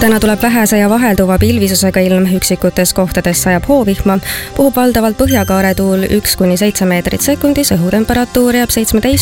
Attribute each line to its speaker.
Speaker 1: Täna tuleb vähese ja vahelduva pilvisusega ilm, üksikutes kohtades sajab hoovihma, puhub valdavalt põhjakaare tuul 1–7 meetrit sekundis, õhutemperatuur jääb 17